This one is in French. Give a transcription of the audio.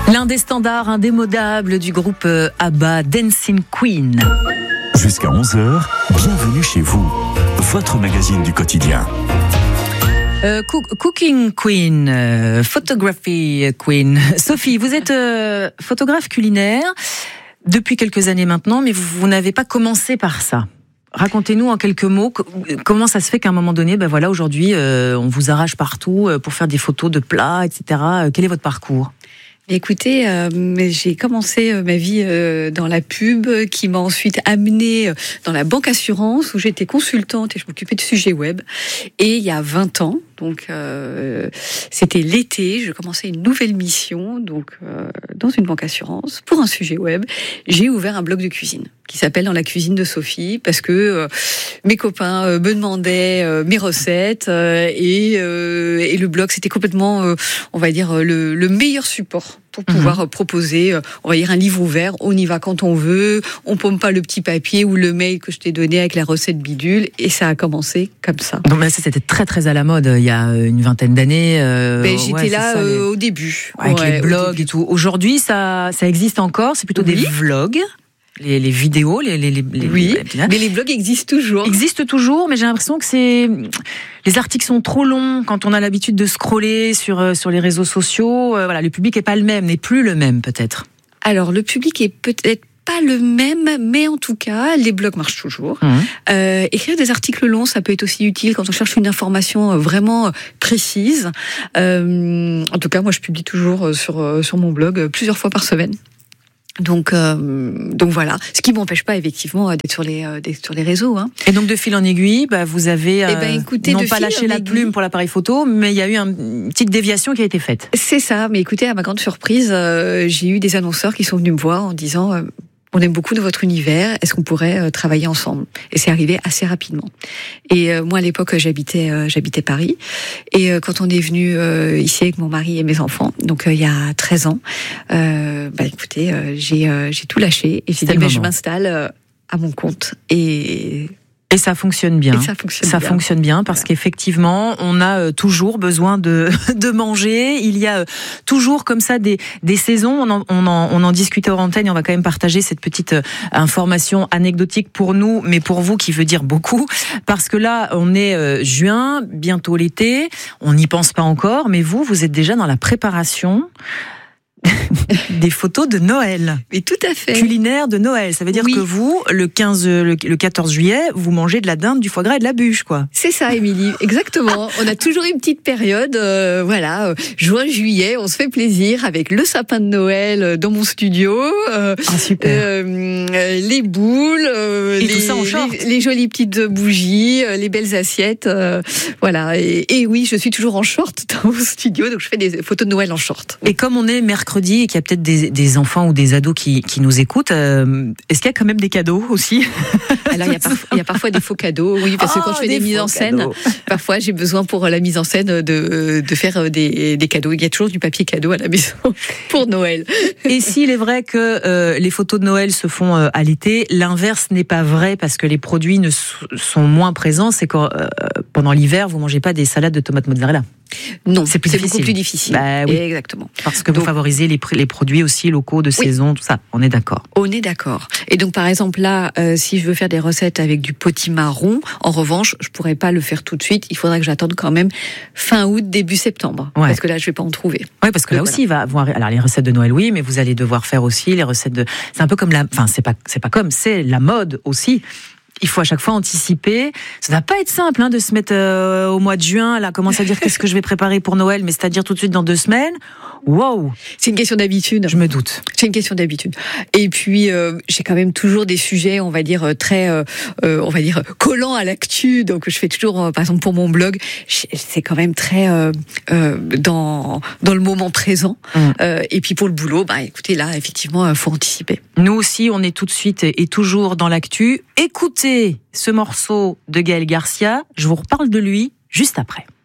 L'un des standards indémodables du groupe ABBA, Dancing Queen. Jusqu'à 11h, bienvenue chez vous, votre magazine du quotidien. Cooking Queen, Photography Queen. Sophie, vous êtes photographe culinaire depuis quelques années maintenant, mais vous n'avez pas commencé par ça. Racontez-nous en quelques mots comment ça se fait qu'à un moment donné, aujourd'hui, on vous arrache partout pour faire des photos de plats, etc. Quel est votre parcours ? Écoutez, j'ai commencé ma vie dans la pub, qui m'a ensuite amenée dans la banque assurance, où j'étais consultante et je m'occupais de sujets web. Et il y a 20 ans, donc c'était l'été, je commençais une nouvelle mission, donc dans une banque assurance pour un sujet web. J'ai ouvert un blog de cuisine qui s'appelle Dans la cuisine de Sophie, parce que mes copains me demandaient mes recettes et le blog, c'était complètement, on va dire, le meilleur support pour pouvoir proposer, on va dire, un livre ouvert. On y va quand on veut, on paume pas le petit papier ou le mail que je t'ai donné avec la recette bidule, et ça a commencé comme ça. Donc ça, c'était très très à la mode il y a une vingtaine d'années. J'étais là au début. Avec les blogs et tout. Aujourd'hui, ça existe encore, c'est plutôt des vlogs. Les vidéos, oui, mais les blogs existent toujours. Existent toujours, mais j'ai l'impression que les articles sont trop longs quand on a l'habitude de scroller sur les réseaux sociaux. Le public n'est plus le même peut-être. Alors le public est peut-être pas le même, mais en tout cas, les blogs marchent toujours. Écrire des articles longs, ça peut être aussi utile quand on cherche une information vraiment précise. En tout cas, moi, je publie toujours sur mon blog plusieurs fois par semaine. Donc voilà, ce qui m'empêche pas effectivement d'être sur les réseaux. Et donc de fil en aiguille, vous avez non pas lâché la plume pour l'appareil photo, mais il y a eu une petite déviation qui a été faite. C'est ça, mais écoutez, à ma grande surprise, j'ai eu des annonceurs qui sont venus me voir en disant on aime beaucoup de votre univers, est-ce qu'on pourrait travailler ensemble ? Et c'est arrivé assez rapidement. Et moi, à l'époque, j'habitais Paris. Et quand on est venu ici avec mon mari et mes enfants, donc il y a 13 ans, écoutez, j'ai tout lâché et j'ai dit, je m'installe à mon compte. Et ça fonctionne bien. Ça fonctionne bien parce qu'effectivement, on a toujours besoin de manger. Il y a toujours comme ça des saisons. On en discutait hors antenne et on va quand même partager cette petite information anecdotique pour nous, mais pour vous qui veut dire beaucoup. Parce que là, on est juin, bientôt l'été. On n'y pense pas encore, mais vous êtes déjà dans la préparation des photos de Noël. Mais tout à fait. Culinaire de Noël. Ça veut dire que vous, le 14 juillet, vous mangez de la dinde, du foie gras et de la bûche, quoi. C'est ça, Émilie. Exactement. On a toujours une petite période, juin, juillet, on se fait plaisir avec le sapin de Noël dans mon studio. Super. Les boules, tout ça en short. Les jolies petites bougies, les belles assiettes. Et oui, je suis toujours en short dans mon studio, donc je fais des photos de Noël en short. Et comme on est mercredi et qu'il y a peut-être des enfants ou des ados qui nous écoutent, est-ce qu'il y a quand même des cadeaux aussi ? Alors il y a parfois des faux cadeaux, oui, parce que quand je fais des mises en scène, parfois j'ai besoin pour la mise en scène de faire des cadeaux. Il y a toujours du papier cadeau à la maison pour Noël. Et s'il est vrai que les photos de Noël se font à l'été, l'inverse n'est pas vrai parce que les produits sont moins présents. C'est que pendant l'hiver, vous mangez pas des salades de tomates mozzarella. Non, c'est beaucoup plus difficile. Oui. Exactement. Parce que vous favorisez les produits aussi locaux de saison, tout ça. On est d'accord. On est d'accord. Et donc, par exemple, là, si je veux faire des recettes avec du potimarron, en revanche, je pourrais pas le faire tout de suite. Il faudra que j'attende quand même fin août, début septembre. Ouais. Parce que là, je vais pas en trouver. Oui, parce que là aussi, alors les recettes de Noël, oui, mais vous allez devoir faire aussi les recettes c'est un peu comme c'est la mode aussi. Il faut à chaque fois anticiper. Ça va pas être simple de se mettre au mois de juin, là, commencer à dire qu'est-ce que je vais préparer pour Noël, mais c'est-à-dire tout de suite dans 2 semaines. Wow. C'est une question d'habitude. Je me doute. C'est une question d'habitude. Et puis j'ai quand même toujours des sujets, on va dire très, collants à l'actu. Donc je fais toujours, par exemple pour mon blog, c'est quand même très dans le moment présent. Et puis pour le boulot, écoutez, là effectivement, faut anticiper. Nous aussi, on est tout de suite et toujours dans l'actu. Écoutez ce morceau de Gaël Garcia. Je vous reparle de lui juste après.